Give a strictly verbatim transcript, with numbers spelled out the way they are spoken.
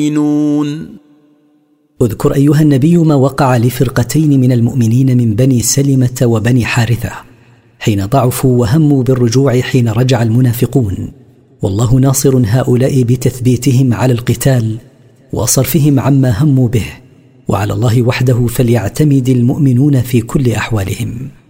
اذكر أيها النبي ما وقع لفرقتين من المؤمنين من بني سلمة وبني حارثة حين ضعفوا وهموا بالرجوع حين رجع المنافقون، والله ناصر هؤلاء بتثبيتهم على القتال وصرفهم عما هموا به، وعلى الله وحده فليعتمد المؤمنون في كل أحوالهم.